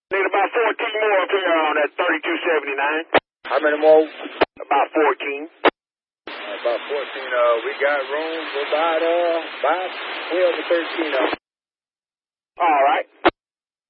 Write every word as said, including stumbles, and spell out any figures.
Need about fourteen more up here on that thirty-two seventy-nine. How many more? About fourteen. About fourteen. Uh, we got room for about uh, about twelve to thirteen of them.